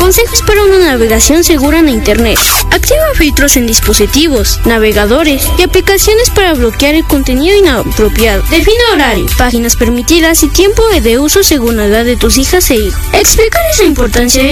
Consejos para una navegación segura en Internet. Activa filtros en dispositivos, navegadores y aplicaciones para bloquear el contenido inapropiado. Define horario, páginas permitidas y tiempo de uso según la edad de tus hijas e hijos. Explicarles la importancia